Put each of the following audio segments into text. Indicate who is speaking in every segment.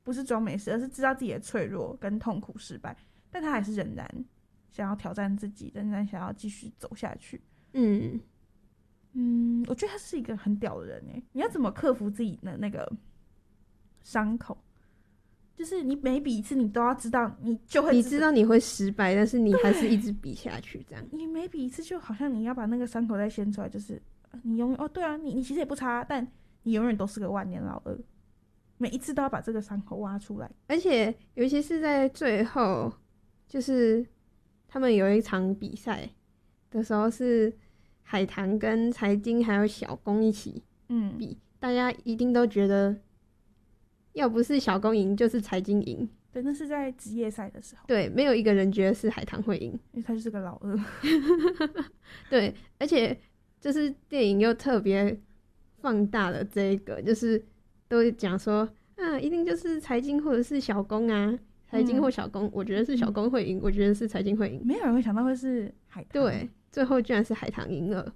Speaker 1: 不是装没事，而是知道自己的脆弱跟痛苦失败，但他还是仍然想要挑战自己，仍然想要继续走下去。我觉得他是一个很屌的人耶。你要怎么克服自己的那个伤口？就是你每比一次你都要知道，你就会
Speaker 2: 你知道你会失败，但是你还是一直比下去，这样。
Speaker 1: 你每比一次就好像你要把那个伤口再掀出来，就是你永远对啊，你其实也不差，但你永远都是个万年老二。每一次都要把这个伤口挖出来，
Speaker 2: 而且尤其是在最后，就是他们有一场比赛的时候，是海棠跟财经还有小公一起比，大家一定都觉得，要不是小公赢，就是财经赢。
Speaker 1: 对，那是在职业赛的时候。
Speaker 2: 对，没有一个人觉得是海棠会赢，
Speaker 1: 因为他就是个老二。
Speaker 2: 对，而且就是电影又特别放大了这个，就是都讲说，一定就是财经或者是小公啊，财经或小公，我觉得是小公会赢，我觉得是财经会赢，
Speaker 1: 没有人会想到会是海棠。
Speaker 2: 对，最后居然是海棠赢了。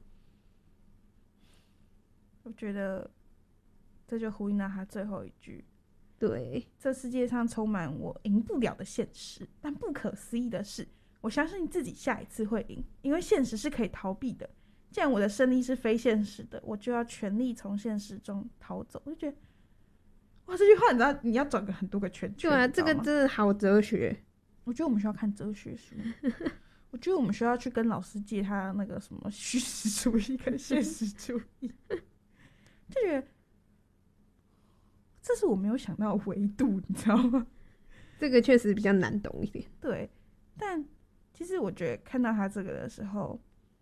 Speaker 1: 我觉得这就呼应到他最后一句。
Speaker 2: 对，
Speaker 1: 这世界上充满我赢不了的现实，但不可思议的是，我相信自己下一次会赢，因为现实是可以逃避的。既然我的胜利是非现实的，我就要全力从现实中逃走。我就觉得，哇，这句话你知道你要转个很多个圈圈。
Speaker 2: 对啊，这个真的好哲学。
Speaker 1: 我觉得我们需要看哲学书。我觉得我们需要去跟老师借他那个什么虚实主义跟现实主义。就觉得这是我没有想到的维度，你知道吗？
Speaker 2: 这个确实比较难懂一点。
Speaker 1: 对，但其实我觉得看到他这个的时候，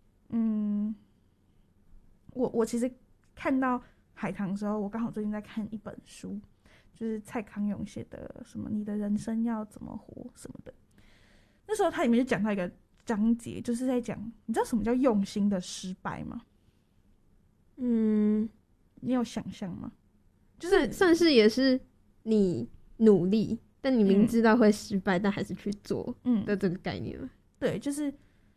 Speaker 1: 我其实看到海棠的时候，我刚好最近在看一本书，就是蔡康永写的什么"你的人生要怎么活"什么的。那时候它里面就讲到一个章节，就是在讲，你知道什么叫用心的失败吗？你有想象吗？就是
Speaker 2: 算是也是你努力，但你明知道会失败，但还是去做的这个概念。
Speaker 1: 对，就是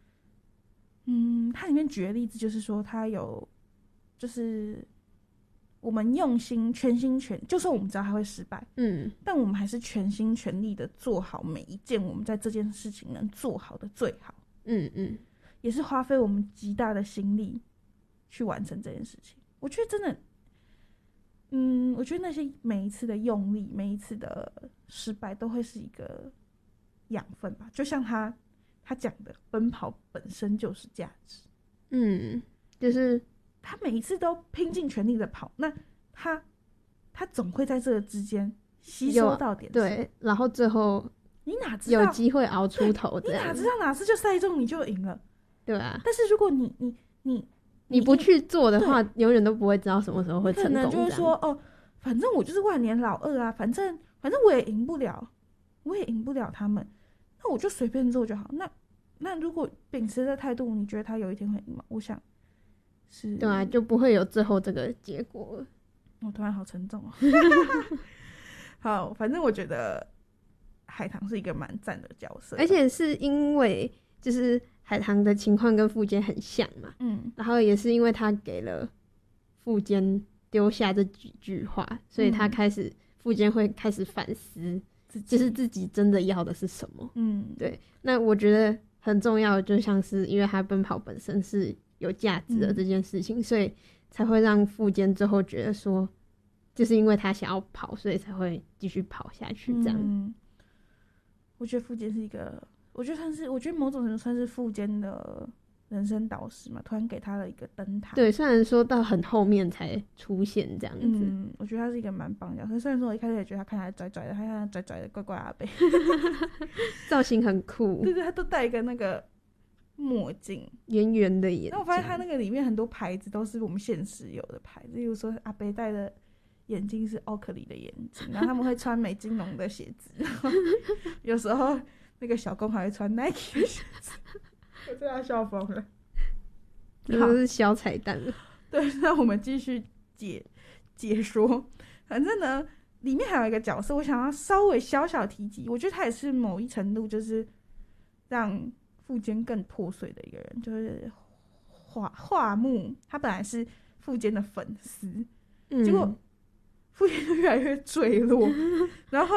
Speaker 1: 它里面举的例子就是说，它有就是我们用心全心全，就算我们知道它会失败，但我们还是全心全力的做好每一件我们在这件事情能做好的最好。也是花费我们极大的心力去完成这件事情。我觉得真的，我觉得那些每一次的用力，每一次的失败，都会是一个养分吧。就像他讲的，奔跑本身就是价值。
Speaker 2: 就是
Speaker 1: 他每一次都拼尽全力的跑，那他总会在这个之间吸收到点。
Speaker 2: 对，然后最后
Speaker 1: 你哪知道
Speaker 2: 有机会熬出头？
Speaker 1: 你哪知道哪次就赛中你就赢了？
Speaker 2: 对啊。
Speaker 1: 但是如果你
Speaker 2: 不去做的话，永远都不会知道什么时候会成功。可能
Speaker 1: 就会说反正我就是万年老二啊，反正我也赢不了他们，那我就随便做就好。那如果秉持的态度，你觉得他有一天会赢吗？我想是。
Speaker 2: 对啊，就不会有最后这个结果了。
Speaker 1: 我突然好沉重哦。好，反正我觉得海棠是一个蛮赞的角色，
Speaker 2: 而且是因为就是海棠的情况跟富坚很像嘛，然后也是因为他给了富坚丢下这几句话，所以他富坚会开始反思，就是自己真的要的是什么。对。那我觉得很重要的，就像是因为他奔跑本身是有价值的这件事情，所以才会让富坚最后觉得说，就是因为他想要跑，所以才会继续跑下去这样。
Speaker 1: 我觉得富坚是一个，我觉得某种程度算是富坚的人生导师嘛，突然给他了一个灯塔。
Speaker 2: 对，虽然说到很后面才出现这样子。
Speaker 1: 我觉得他是一个蛮棒的角色。虽然说我一开始也觉得他看起来拽拽的，他看拽拽的怪怪阿伯，
Speaker 2: 造型很酷。
Speaker 1: 对，他都戴一个那个墨镜，
Speaker 2: 圆圆的眼睛。
Speaker 1: 然后我发现他那个里面很多牌子都是我们现实有的牌子，例如说阿伯戴的眼镜是奥克利的眼镜，然后他们会穿美津浓的鞋子，有时候那个小公还会穿 Nike 的鞋子，我真的要笑疯了。
Speaker 2: 这都是小彩蛋了。
Speaker 1: 对，那我们继续解说。反正呢，里面还有一个角色，我想要稍微小小提及，我觉得他也是某一程度就是让富坚更破碎的一个人，就是画木。他本来是富坚的粉丝，结果富坚就越来越坠落，然后